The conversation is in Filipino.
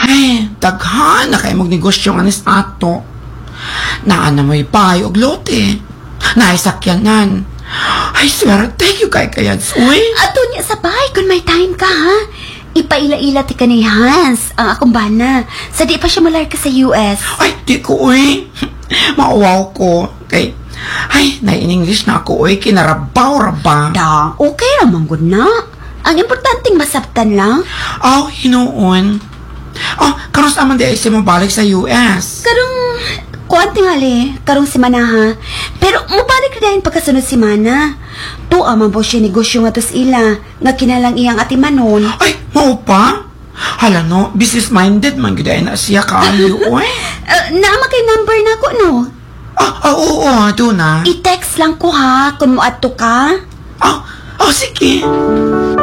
Ay, daghan na kayo magnegosyo nga nis ato. Naan na mo'y bahay og lote. Naisakyanan. Ay, swerte you kay kayads. Uy. Ato niya sa bahay kung may time ka, ha? Ipaila-ila ti ka ni Hans, ang akong bana. Sa di pa siya malarka sa US. Ay, di ko, uy. Mauwaw ko. Kay, ay, na-in-English na ako, uy. Kinarabaw-raba. Da, okay naman good na. Ang importanteng masabtan lang. Oh, hinuon. Oh, karos naman di ay si mabalik sa US. Karong, kuwan tingali, karong si Mana, ha? Pero, mabalik rin dahil pagkasunod si Mana. To, aman po siya negosyo nga tos ila, nga kinalang iyang ati Manon. Ay, mao pa? Hala no, business-minded man gud ay na siya kaayo, uy. Naama kay number na ko, no? Oo, doon na. I-text lang ko, ha, kung mo ato ka. Oh, sige.